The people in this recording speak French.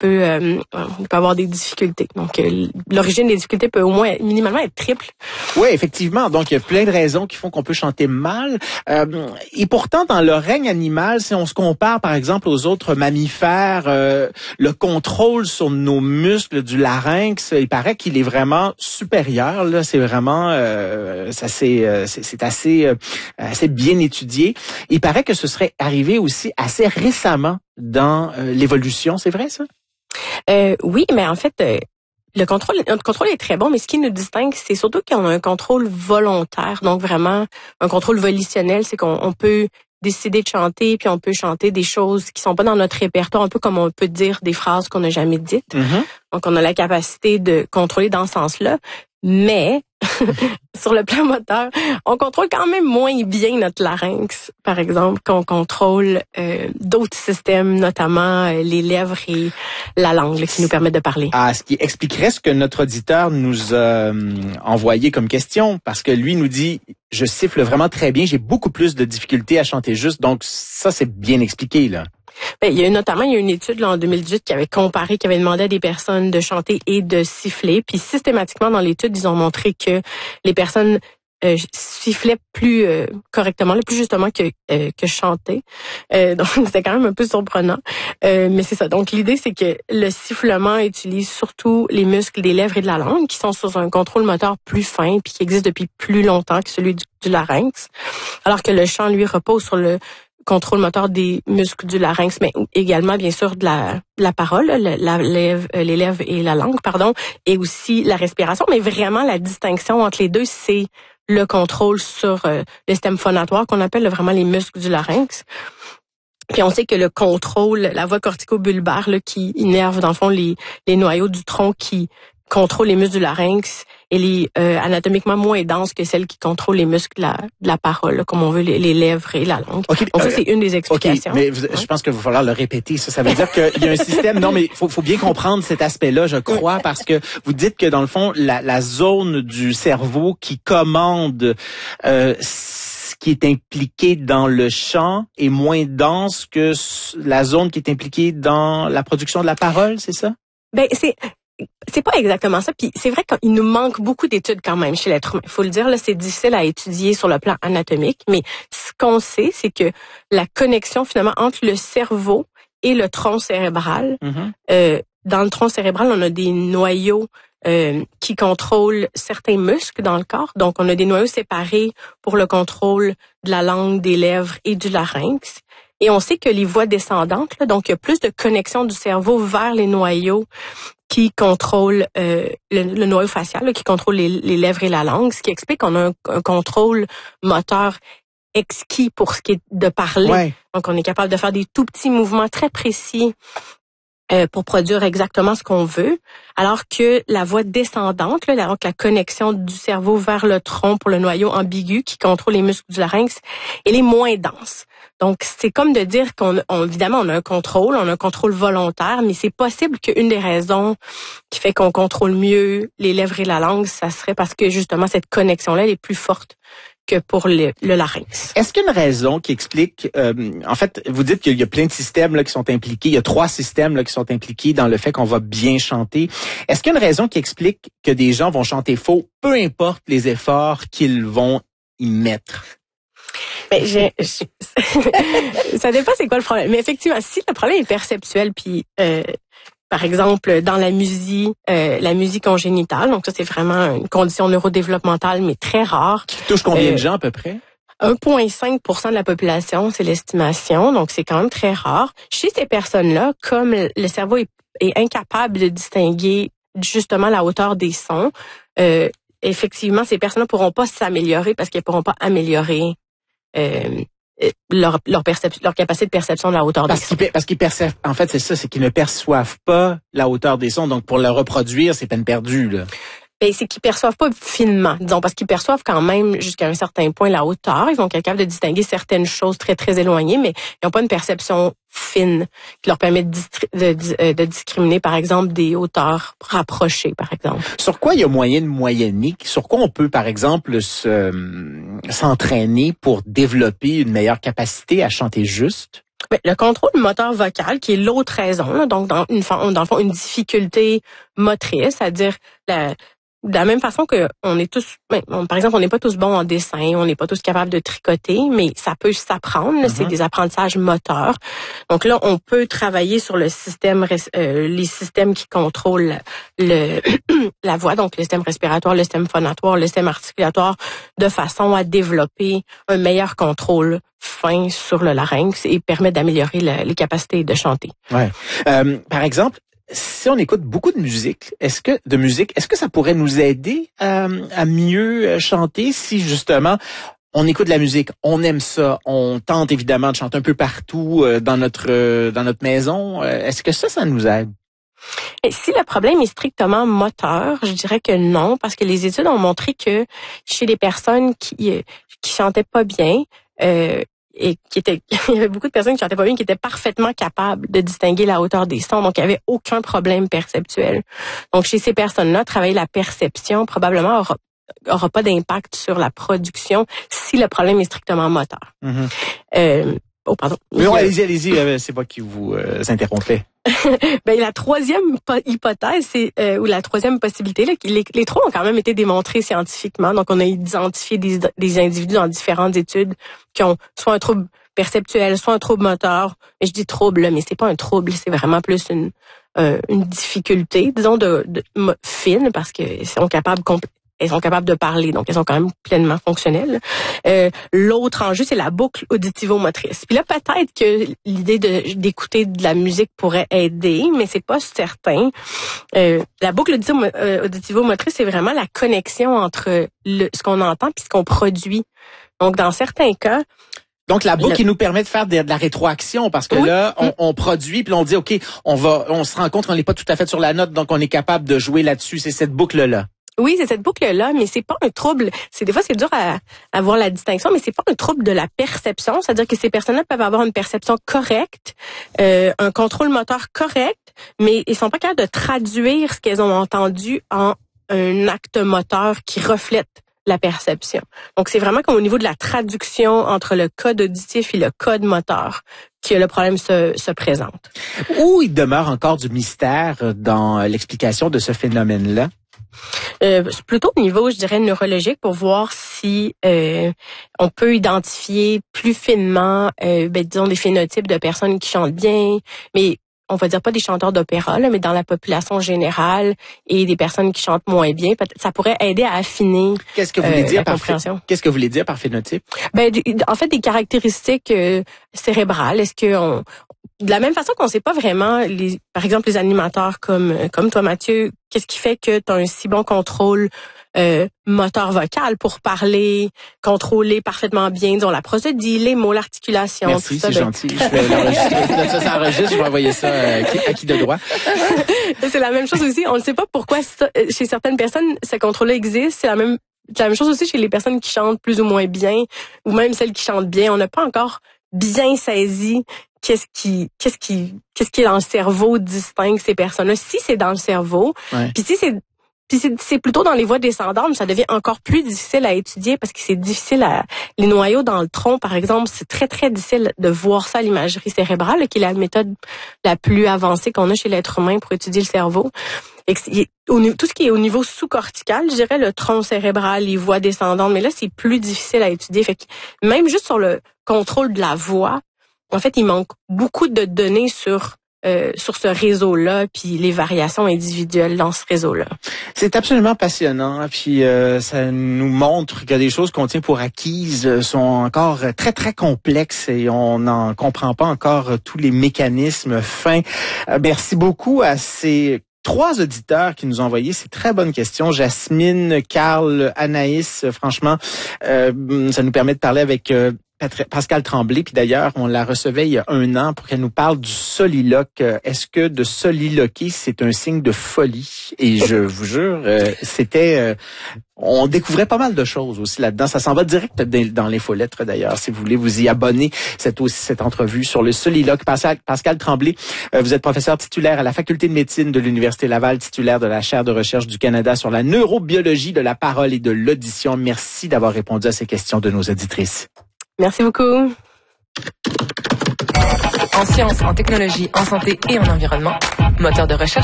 peut avoir des difficultés. Donc, l'origine des difficultés peut au moins minimalement être triple. Oui, effectivement. Donc, il y a plein de raisons qui font qu'on peut chanter mal. Et pourtant, dans le règne animal, si on se compare, par exemple, aux autres mammifères, le contrôle sur nos muscles du larynx, il paraît qu'il est vraiment supérieur. Là, c'est vraiment, c'est assez bien étudié. Il paraît que ce serait arrivé aussi assez récemment dans l'évolution. C'est vrai, ça? Oui, mais en fait, notre contrôle est très bon, mais ce qui nous distingue, c'est surtout qu'on a un contrôle volontaire. Donc vraiment, un contrôle volitionnel, c'est qu'on peut décider de chanter, puis on peut chanter des choses qui sont pas dans notre répertoire, un peu comme on peut dire des phrases qu'on n'a jamais dites. Mm-hmm. Donc on a la capacité de contrôler dans ce sens-là, mais sur le plan moteur, on contrôle quand même moins bien notre larynx, par exemple, qu'on contrôle d'autres systèmes, notamment les lèvres et la langue là, qui nous permettent de parler. Ah, ce qui expliquerait ce que notre auditeur nous a envoyé comme question, parce que lui nous dit « Je siffle vraiment très bien, j'ai beaucoup plus de difficultés à chanter juste », donc ça, c'est bien expliqué, là. Il y a une étude là, en 2018 qui avait demandé à des personnes de chanter et de siffler. Puis systématiquement dans l'étude, ils ont montré que les personnes sifflaient plus correctement, plus justement que chanter. Donc c'était quand même un peu surprenant. Mais c'est ça. Donc l'idée, c'est que le sifflement utilise surtout les muscles des lèvres et de la langue qui sont sur un contrôle moteur plus fin puis qui existe depuis plus longtemps que celui du larynx. Alors que le chant, lui, repose sur le contrôle moteur des muscles du larynx, mais également, bien sûr, de la parole, les lèvres et la langue, et aussi la respiration. Mais vraiment, la distinction entre les deux, c'est le contrôle sur le système phonatoire qu'on appelle vraiment les muscles du larynx. Puis on sait que le contrôle, la voie cortico-bulbaire là, qui innerve, dans le fond, les noyaux du tronc qui contrôle les muscles du larynx, elle est anatomiquement moins dense que celle qui contrôle les muscles de la parole, là, comme on veut, les lèvres et la langue. Okay, donc ça, c'est une des explications. Okay, mais je pense qu'il va falloir le répéter. Ça veut dire qu'il y a un système... Non, mais faut bien comprendre cet aspect-là, je crois, parce que vous dites que, dans le fond, la zone du cerveau qui commande... ce qui est impliqué dans le chant est moins dense que la zone qui est impliquée dans la production de la parole, c'est ça? Ben, c'est pas exactement ça. Puis c'est vrai qu'il nous manque beaucoup d'études quand même chez l'être humain. Il faut le dire, là, c'est difficile à étudier sur le plan anatomique, mais ce qu'on sait, c'est que la connexion finalement entre le cerveau et le tronc cérébral, dans le tronc cérébral, on a des noyaux qui contrôlent certains muscles dans le corps. Donc, on a des noyaux séparés pour le contrôle de la langue, des lèvres et du larynx. Et on sait que les voies descendantes, là, donc il y a plus de connexion du cerveau vers les noyaux qui contrôlent le noyau facial, là, qui contrôle les lèvres et la langue, ce qui explique qu'on a un contrôle moteur exquis pour ce qui est de parler. Ouais. Donc, on est capable de faire des tout petits mouvements très précis pour produire exactement ce qu'on veut, alors que la voie descendante, là, donc la connexion du cerveau vers le tronc pour le noyau ambigu qui contrôle les muscles du larynx, elle est moins dense. Donc, c'est comme de dire évidemment, on a un contrôle volontaire, mais c'est possible qu'une des raisons qui fait qu'on contrôle mieux les lèvres et la langue, ça serait parce que justement cette connexion-là, elle est plus forte que pour le larynx. Est-ce qu'il y a une raison qui explique, en fait, vous dites qu'il y a plein de systèmes là, qui sont impliqués, il y a 3 systèmes là, qui sont impliqués dans le fait qu'on va bien chanter. Est-ce qu'il y a une raison qui explique que des gens vont chanter faux, peu importe les efforts qu'ils vont y mettre? Mais ça dépend c'est quoi le problème. Mais effectivement, si le problème est perceptuel, puis par exemple, dans la musique congénitale, donc ça c'est vraiment une condition neurodéveloppementale, mais très rare. Qui touche combien de gens à peu près? 1,5% de la population, c'est l'estimation, donc c'est quand même très rare. Chez ces personnes-là, comme le cerveau est incapable de distinguer justement la hauteur des sons, effectivement, ces personnes-là pourront pas s'améliorer parce qu'elles pourront pas améliorer leur capacité de perception de la hauteur des sons. Parce qu'ils perçoivent, en fait, c'est ça, c'est qu'ils ne perçoivent pas la hauteur des sons. Donc, pour le reproduire, c'est peine perdue, là. Ben, c'est qu'ils perçoivent pas finement, disons, parce qu'ils perçoivent quand même jusqu'à un certain point la hauteur. Ils vont être capables de distinguer certaines choses très, très éloignées, mais ils n'ont pas une perception fine qui leur permet de discriminer, par exemple, des hauteurs rapprochées, par exemple. Sur quoi il y a moyen de moyenner? Sur quoi on peut, par exemple, s'entraîner pour développer une meilleure capacité à chanter juste? Ben, le contrôle moteur vocal, qui est l'autre raison, là, donc dans le fond, une difficulté motrice, c'est-à-dire de la même façon que on est tous, par exemple, on n'est pas tous bons en dessin, on n'est pas tous capables de tricoter, mais ça peut s'apprendre. Là, c'est des apprentissages moteurs. Donc là, on peut travailler sur le système, les systèmes qui contrôlent la voix, donc le système respiratoire, le système phonatoire, le système articulatoire, de façon à développer un meilleur contrôle fin sur le larynx et permettre d'améliorer les capacités de chanter. Ouais. Par exemple, si on écoute beaucoup de musique, est-ce que ça pourrait nous aider à mieux chanter si justement on écoute de la musique, on aime ça, on tente évidemment de chanter un peu partout dans notre maison, est-ce que ça nous aide? Et si le problème est strictement moteur, je dirais que non, parce que les études ont montré que chez les personnes qui chantaient pas bien, et il y avait beaucoup de personnes qui chantaient pas bien, qui étaient parfaitement capables de distinguer la hauteur des sons, donc il y avait aucun problème perceptuel. Donc chez ces personnes-là, travailler la perception probablement aura pas d'impact sur la production si le problème est strictement moteur. Oh pardon. Non, allez-y, c'est pas qui vous interrompait. Ben la troisième hypothèse, ou la troisième possibilité, là, les trois ont quand même été démontrés scientifiquement. Donc, on a identifié des individus dans différentes études qui ont soit un trouble perceptuel, soit un trouble moteur. Et je dis trouble, là, mais c'est pas un trouble, c'est vraiment plus une difficulté, disons, de fine, parce que elles sont capables de parler, donc elles sont quand même pleinement fonctionnelles. L'autre enjeu, c'est la boucle auditivo-motrice. Puis là, peut-être que l'idée d'écouter de la musique pourrait aider, mais c'est pas certain. La boucle auditivo-motrice, c'est vraiment la connexion entre ce qu'on entend puis ce qu'on produit. Donc, dans certains cas, donc la boucle qui nous permet de faire de la rétroaction, parce que là on produit puis on dit OK, on se rend compte qu'on n'est pas tout à fait sur la note, donc on est capable de jouer là-dessus. C'est cette boucle là. Oui, c'est cette boucle-là, mais c'est pas un trouble. Des fois, c'est dur à voir la distinction, mais c'est pas un trouble de la perception. C'est-à-dire que ces personnes-là peuvent avoir une perception correcte, un contrôle moteur correct, mais ils sont pas capables de traduire ce qu'elles ont entendu en un acte moteur qui reflète la perception. Donc, c'est vraiment comme au niveau de la traduction entre le code auditif et le code moteur que le problème se présente. Où il demeure encore du mystère dans l'explication de ce phénomène-là? C'est plutôt au niveau, je dirais, neurologique, pour voir si on peut identifier plus finement, disons, des phénotypes de personnes qui chantent bien, mais on va dire pas des chanteurs d'opéra, là, mais dans la population générale et des personnes qui chantent moins bien. Ça pourrait aider à affiner Qu'est-ce que vous voulez dire la compréhension. Qu'est-ce que vous voulez dire par phénotype? En fait, des caractéristiques cérébrales. Est-ce que de la même façon qu'on sait pas vraiment, par exemple, les animateurs comme toi, Mathieu, qu'est-ce qui fait que tu as un si bon contrôle moteur vocal pour parler, contrôler parfaitement bien, disons, la prosodie, les mots, l'articulation. Merci, tout ça, c'est gentil. Je vais l'enregistrer. Ça enregistre, je vais envoyer ça à qui de droit. C'est la même chose aussi. On ne sait pas pourquoi chez certaines personnes, ce contrôle-là existe. C'est la même chose aussi chez les personnes qui chantent plus ou moins bien, ou même celles qui chantent bien. On n'a pas encore bien saisi qu'est-ce qui est dans le cerveau distingue ces personnes-là. Si c'est dans le cerveau, puis si c'est plutôt dans les voies descendantes, ça devient encore plus difficile à étudier parce que c'est difficile les noyaux dans le tronc, par exemple, c'est très, très difficile de voir ça à l'imagerie cérébrale, qui est la méthode la plus avancée qu'on a chez l'être humain pour étudier le cerveau. Et tout ce qui est au niveau sous-cortical, je dirais le tronc cérébral, les voies descendantes, mais là, c'est plus difficile à étudier. Fait que même juste sur le contrôle de la voix, en fait, il manque beaucoup de données sur ce réseau-là, puis les variations individuelles dans ce réseau-là. C'est absolument passionnant, puis ça nous montre que des choses qu'on tient pour acquises sont encore très, très complexes et on n'en comprend pas encore tous les mécanismes fins. Merci beaucoup à ces 3 auditeurs qui nous ont envoyé ces très bonnes questions. Jasmine, Carl, Anaïs, franchement, ça nous permet de parler avec Pascal Tremblay, puis d'ailleurs, on la recevait il y a 1 an pour qu'elle nous parle du soliloque. Est-ce que de soliloquer, c'est un signe de folie? Et je vous jure, on découvrait pas mal de choses aussi là-dedans. Ça s'en va direct dans l'infolettre d'ailleurs, si vous voulez vous y abonner. C'est aussi cette entrevue sur le soliloque. Pascal Tremblay, vous êtes professeur titulaire à la Faculté de médecine de l'Université Laval, titulaire de la chaire de recherche du Canada sur la neurobiologie de la parole et de l'audition. Merci d'avoir répondu à ces questions de nos auditrices. Merci beaucoup. en sciences, en technologie, en santé et en environnement. Moteur de recherche